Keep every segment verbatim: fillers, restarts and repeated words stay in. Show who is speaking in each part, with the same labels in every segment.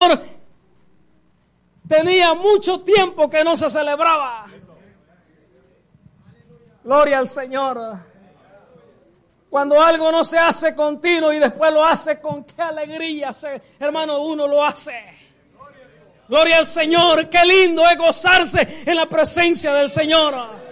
Speaker 1: tenía mucho tiempo que no se celebraba. Gloria al Señor. Cuando algo no se hace continuo y después lo hace con qué alegría, se, hermano, uno lo hace. Gloria al Señor. Qué lindo es gozarse en la presencia del Señor.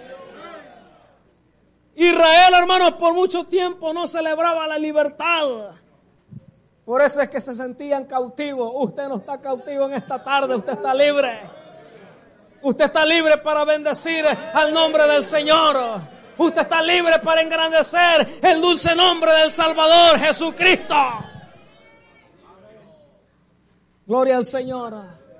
Speaker 1: Israel, hermanos, por mucho tiempo no celebraba la libertad. Por eso es que se sentían cautivos. Usted no está cautivo en esta tarde, usted está libre. Usted está libre para bendecir al nombre del Señor. Usted está libre para engrandecer el dulce nombre del Salvador, Jesucristo. Gloria al Señor.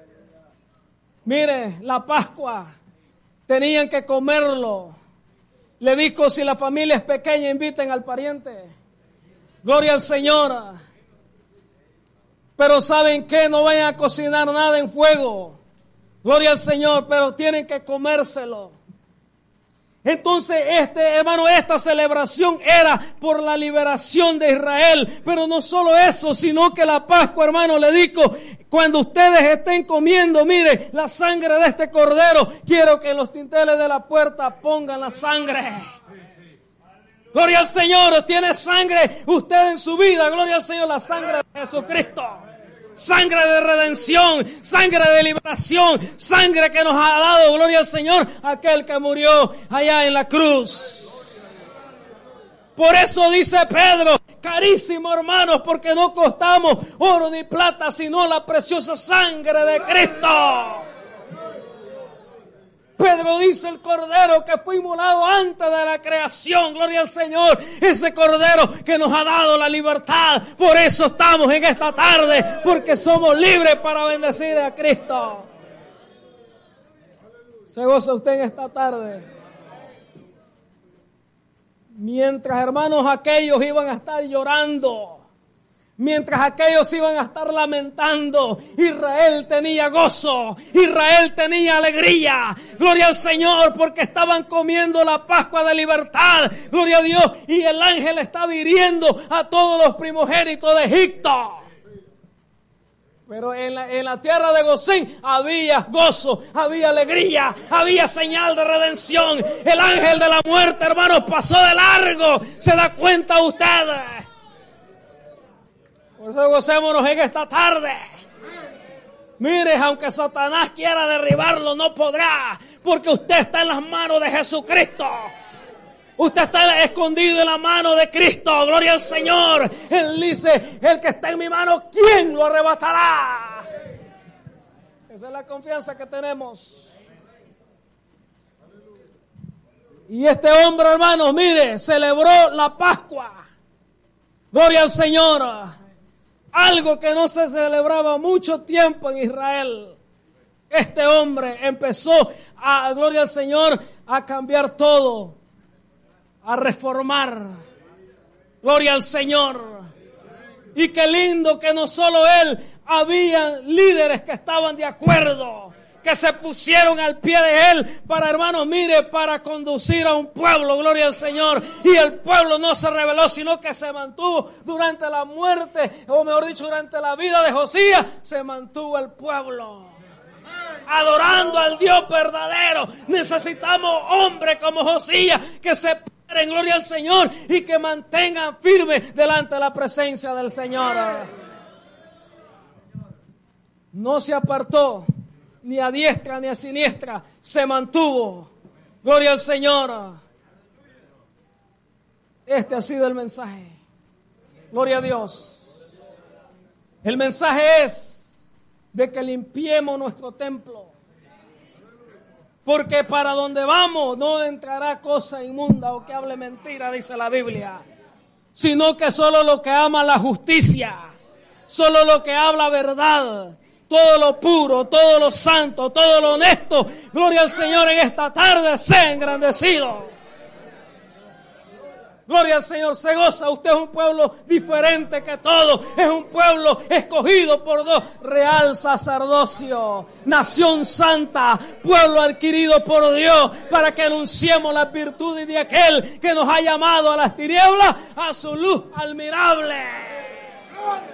Speaker 1: Mire, la Pascua, tenían que comerlo. Le dijo, si la familia es pequeña, inviten al pariente. Gloria al Señor. Pero ¿saben qué? No vayan a cocinar nada en fuego. Gloria al Señor, pero tienen que comérselo. Entonces, este, hermano, esta celebración era por la liberación de Israel. Pero no solo eso, sino que la Pascua, hermano, le dijo, cuando ustedes estén comiendo, mire, la sangre de este cordero, quiero que en los dinteles de la puerta pongan la sangre. Gloria al Señor, tiene sangre usted en su vida. Gloria al Señor, la sangre de Jesucristo. Sangre de redención, sangre de liberación, sangre que nos ha dado, gloria al Señor, aquel que murió allá en la cruz. Por eso dice Pedro, carísimo hermanos, porque no costamos oro ni plata, sino la preciosa sangre de Cristo. Pedro dice, el cordero que fue inmolado antes de la creación, gloria al Señor, ese cordero que nos ha dado la libertad. Por eso estamos en esta tarde, porque somos libres para bendecir a Cristo. ¿Se goza usted en esta tarde? Mientras, hermanos, aquellos iban a estar llorando, mientras aquellos iban a estar lamentando, Israel tenía gozo, Israel tenía alegría. Gloria al Señor, porque estaban comiendo la Pascua de libertad. Gloria a Dios. Y el ángel estaba hiriendo a todos los primogénitos de Egipto. Pero en la, en la tierra de Gosén había gozo, había alegría, había señal de redención. El ángel de la muerte, hermanos, pasó de largo. ¿Se da cuenta usted? Por eso gocémonos en esta tarde. Mire, aunque Satanás quiera derribarlo, no podrá, porque usted está en las manos de Jesucristo. Usted está escondido en la mano de Cristo. Gloria al Señor. Él dice, el que está en mi mano, ¿quién lo arrebatará? Esa es la confianza que tenemos. Y este hombre, hermanos, mire, celebró la Pascua. Gloria al Señor. Algo que no se celebraba mucho tiempo en Israel. Este hombre empezó a, gloria al Señor, a cambiar todo, a reformar. Gloria al Señor. Y qué lindo que no solo él, había líderes que estaban de acuerdo, que se pusieron al pie de él para, hermanos, mire, para conducir a un pueblo, gloria al Señor. Y el pueblo no se rebeló, sino que se mantuvo durante la muerte, o mejor dicho, durante la vida de Josías, se mantuvo el pueblo, adorando al Dios verdadero. Necesitamos hombres como Josías que se paren, gloria al Señor, y que mantengan firmes delante de la presencia del Señor. No se apartó ni a diestra ni a siniestra, se mantuvo. Gloria al Señor. Este ha sido el mensaje. Gloria a Dios. El mensaje es de que limpiemos nuestro templo, porque para donde vamos no entrará cosa inmunda o que hable mentira, dice la Biblia, sino que solo lo que ama la justicia, solo lo que habla verdad, todo lo puro, todo lo santo, todo lo honesto, gloria al Señor, en esta tarde sea engrandecido. Gloria al Señor, se goza. Usted es un pueblo diferente que todo. Es un pueblo escogido por Dios. Real sacerdocio, nación santa, pueblo adquirido por Dios, para que anunciemos las virtudes de aquel que nos ha llamado a las tinieblas, a su luz admirable.